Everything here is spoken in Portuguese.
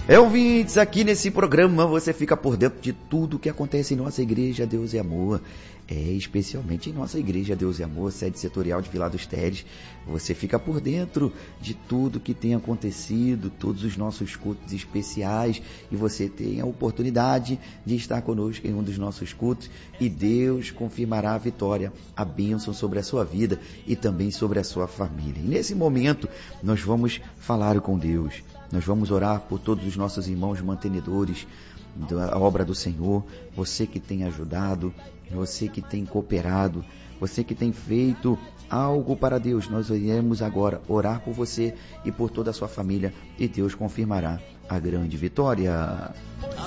Ouvintes, aqui nesse programa você fica por dentro de tudo que acontece em nossa igreja Deus e Amor. Especialmente em nossa igreja Deus e Amor, sede setorial de Vila dos Teres. Você fica por dentro de tudo que tem acontecido, todos os nossos cultos especiais, e você tem a oportunidade de estar conosco em um dos nossos cultos, e Deus confirmará a vitória, a bênção sobre a sua vida e também sobre a sua família. E nesse momento nós vamos falar com Deus. Nós vamos orar por todos os nossos irmãos mantenedores da obra do Senhor, você que tem ajudado, você que tem cooperado, você que tem feito algo para Deus. Nós iremos agora orar por você e por toda a sua família, e Deus confirmará a grande vitória.